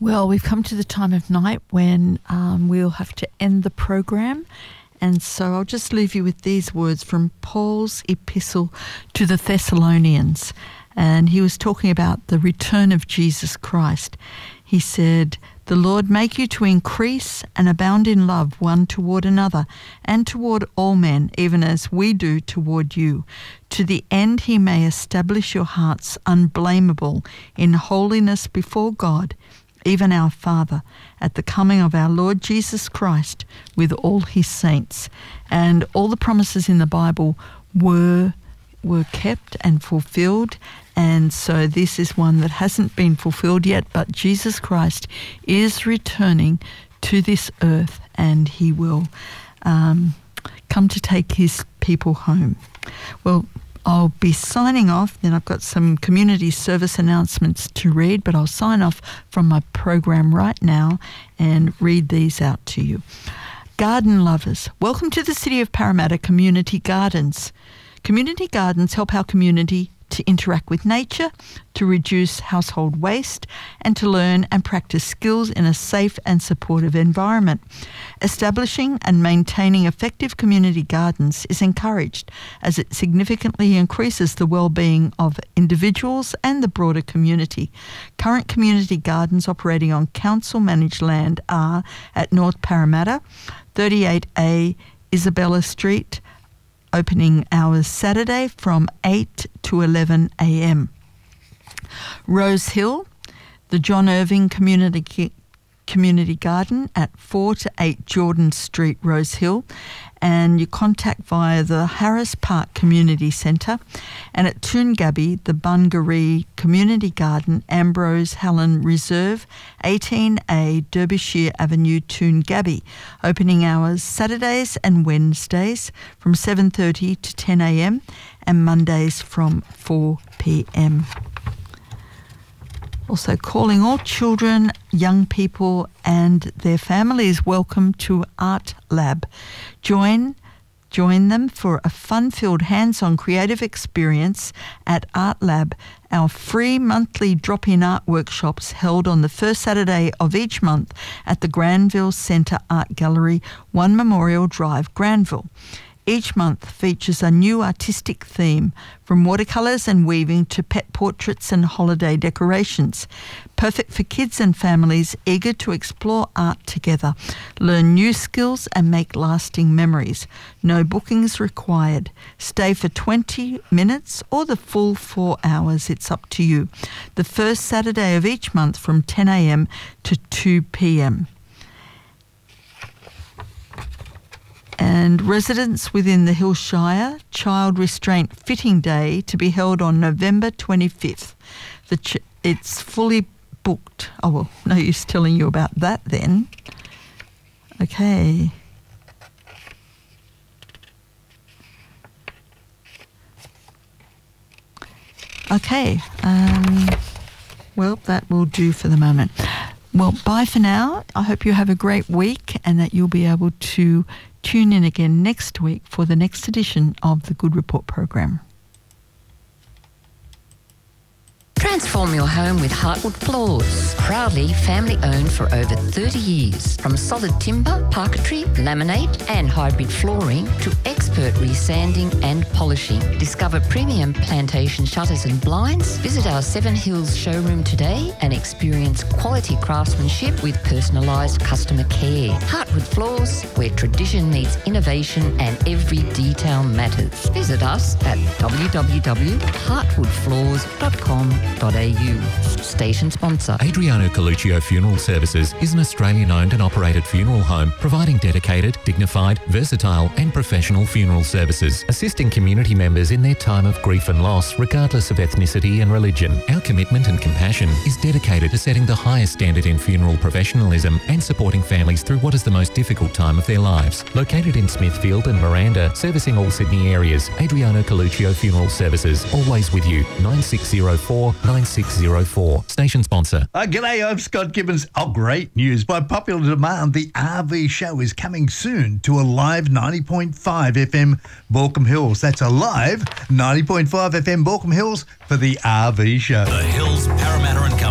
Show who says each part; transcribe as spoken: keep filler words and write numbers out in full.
Speaker 1: Well, we've come to the time of night when um, we'll have to end the program. And so I'll just leave you with these words from Paul's epistle to the Thessalonians. And he was talking about the return of Jesus Christ. He said, "The Lord make you to increase and abound in love one toward another and toward all men, even as we do toward you, to the end he may establish your hearts unblameable in holiness before God, even our Father, at the coming of our Lord Jesus Christ with all his saints." And all the promises in the Bible were were kept and fulfilled, and so this is one that hasn't been fulfilled yet, but Jesus Christ is returning to this earth, and he will um, come to take his people home. Well, I'll be signing off, then I've got some community service announcements to read, but I'll sign off from my program right now and read these out to you. Garden lovers, welcome to the City of Parramatta Community Gardens. Community gardens help our community to interact with nature, to reduce household waste, and to learn and practice skills in a safe and supportive environment. Establishing and maintaining effective community gardens is encouraged as it significantly increases the well-being of individuals and the broader community. Current community gardens operating on council-managed land are at North Parramatta, thirty-eight A Isabella Street, opening hours Saturday from eight to eleven a m. Rose Hill, the John Irving Community Community Garden at four to eight Jordan Street, Rose Hill, and you contact via the Harris Park Community Centre, and at Toongabbie, the Bungaree Community Garden, Ambrose Helen Reserve, eighteen A Derbyshire Avenue, Toongabbie. Opening hours Saturdays and Wednesdays from seven thirty to ten a m and Mondays from four p m. Also calling all children, young people and their families welcome to Art Lab. Join join them for a fun-filled hands-on creative experience at Art Lab, our free monthly drop-in art workshops held on the first Saturday of each month at the Granville Centre Art Gallery, One Memorial Drive, Granville. Each month features a new artistic theme, from watercolours and weaving to pet portraits and holiday decorations. Perfect for kids and families eager to explore art together, learn new skills and make lasting memories. No bookings required. Stay for twenty minutes or the full four hours, it's up to you. The first Saturday of each month from ten a m to two p m. And residents within the Hillshire, Child Restraint Fitting Day to be held on November twenty-fifth. The ch- it's fully booked. Oh, well, no use telling you about that then. Okay. Okay. Um, well, that will do for the moment. Well, bye for now. I hope you have a great week and that you'll be able to tune in again next week for the next edition of the Good Report program.
Speaker 2: Transform your home with Heartwood Floors. Proudly family owned for over thirty years. From solid timber, parquetry, laminate and hybrid flooring to expert resanding and polishing. Discover premium plantation shutters and blinds. Visit our Seven Hills showroom today and experience quality craftsmanship with personalised customer care. Heartwood Floors, where tradition meets innovation and every detail matters. Visit us at w w w dot heartwood floors dot com dot a u. Station sponsor.
Speaker 3: Adriano Coluccio Funeral Services is an Australian-owned and operated funeral home providing dedicated, dignified, versatile and professional funeral services, assisting community members in their time of grief and loss regardless of ethnicity and religion. Our commitment and compassion is dedicated to setting the highest standard in funeral professionalism and supporting families through what is the most difficult time of their lives. Located in Smithfield and Miranda, servicing all Sydney areas, Adriano Coluccio Funeral Services, always with you. nine six zero four, nine six zero four. Station sponsor.
Speaker 4: Uh, g'day, I'm Scott Gibbons. Oh, great news. By popular demand, the R V show is coming soon to a live ninety point five F M Baulkham Hills. That's a live ninety point five F M Baulkham Hills for the R V show.
Speaker 5: The Hills, Parramatta and